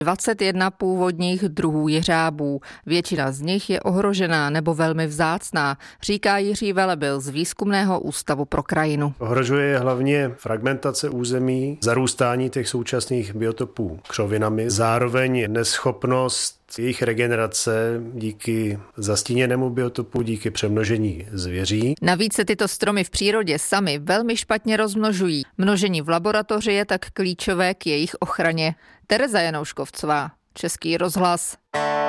21 původních druhů jeřábů. Většina z nich je ohrožená nebo velmi vzácná, říká Jiří Velebil z Výzkumného ústavu pro krajinu. Ohrožuje je hlavně fragmentace území, zarůstání těch současných biotopů křovinami, zároveň neschopnost jejich regenerace díky zastíněnému biotopu, díky přemnožení zvěří. Navíc se tyto stromy v přírodě sami velmi špatně rozmnožují. Množení v laboratoři je tak klíčové k jejich ochraně. Tereza Janouškovcová, Český rozhlas.